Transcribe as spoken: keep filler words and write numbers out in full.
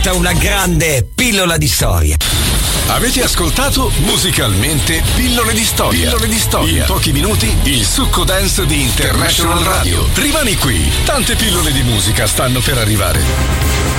Una grande pillola di storia. Avete ascoltato Musicalmente Pillole di Storia. Pillole di Storia. In pochi minuti il succo dance di International Radio. Rimani qui, tante pillole di musica stanno per arrivare.